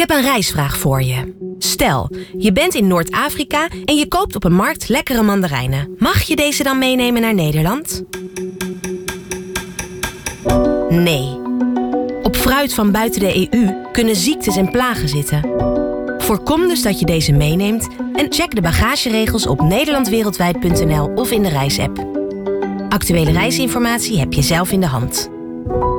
heb een reisvraag voor je. Stel, je bent in Noord-Afrika en je koopt op een markt lekkere mandarijnen. Mag je deze dan meenemen naar Nederland? Nee. Op fruit van buiten de EU kunnen ziektes en plagen zitten. Voorkom dus dat je deze meeneemt en check de bagageregels op nederlandwereldwijd.nl of in de reisapp. Actuele reisinformatie heb je zelf in de hand.